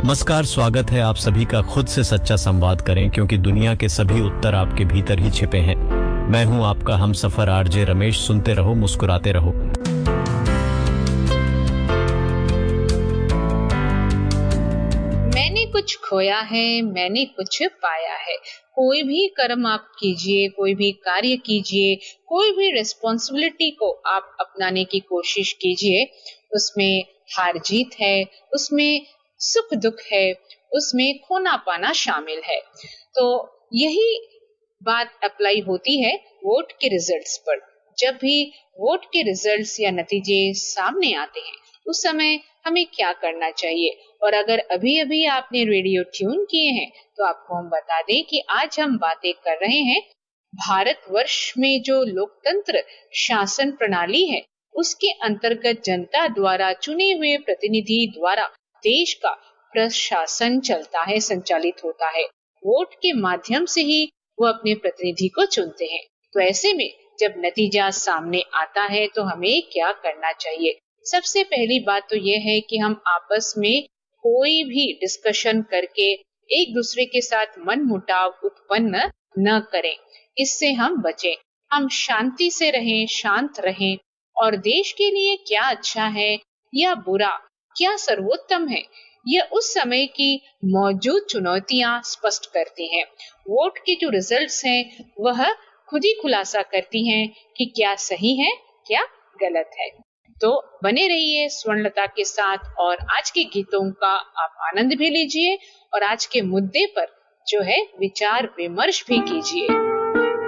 नमस्कार, स्वागत है आप सभी का खुद से सच्चा संवाद करें, क्योंकि दुनिया के सभी उत्तर आपके भीतर ही छिपे हैं। मैं हूं आपका हमसफर आरजे रमेश। सुनते रहो, मुस्कुराते रहो। मैंने कुछ खोया है, मैंने कुछ पाया है। कोई भी कर्म आप कीजिए, कोई भी कार्य कीजिए, कोई भी रिस्पॉन्सिबिलिटी को आप अपनाने की कोशिश कीजिए, उसमें हार जीत है, उसमें सुख दुख है, उसमें खोना पाना शामिल है। तो यही बात अप्लाई होती है वोट के रिजल्ट्स पर। जब भी वोट के रिजल्ट्स या नतीजे सामने आते हैं, उस समय हमें क्या करना चाहिए। और अगर अभी अभी आपने रेडियो ट्यून किए हैं, तो आपको हम बता दें कि आज हम बातें कर रहे हैं भारतवर्ष में जो लोकतंत्र शासन प्रणाली है, उसके अंतर्गत जनता द्वारा चुने हुए प्रतिनिधि द्वारा देश का प्रशासन चलता है, संचालित होता है। वोट के माध्यम से ही वो अपने प्रतिनिधि को चुनते हैं। तो ऐसे में जब नतीजा सामने आता है तो हमें क्या करना चाहिए। सबसे पहली बात तो ये है कि हम आपस में कोई भी डिस्कशन करके एक दूसरे के साथ मनमुटाव उत्पन्न न करें, इससे हम बचें। हम शांति से रहें, शांत रहें और देश के लिए क्या अच्छा है या बुरा, क्या सर्वोत्तम है, यह उस समय की मौजूद चुनौतियां स्पष्ट करती हैं। वोट के जो रिजल्ट्स हैं, वह खुद ही खुलासा करती हैं कि क्या सही है, क्या गलत है। तो बने रहिए स्वर्णलता के साथ और आज के गीतों का आप आनंद भी लीजिए और आज के मुद्दे पर जो है विचार विमर्श भी कीजिए।